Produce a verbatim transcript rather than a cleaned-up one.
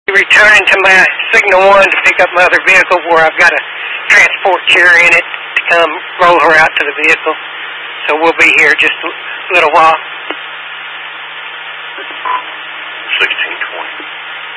Returning to my Signal One to pick up my other vehicle where I've got a transport chair in it to come roll her out to the vehicle. So we'll be here just a little while.